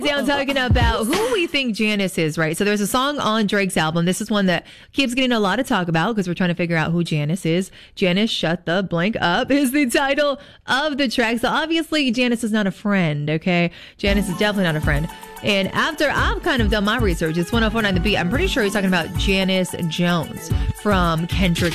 I'm talking about who we think Janice is, right? So there's a song on Drake's album. This is one that keeps getting a lot of talk about because we're trying to figure out who Janice is. Janice, shut the blank up is the title of the track. So obviously Janice is not a friend, okay? Janice is definitely not a friend. And after I've kind of done my research, it's 104.9 The Beat. I'm pretty sure he's talking about Janice Jones from Kendrick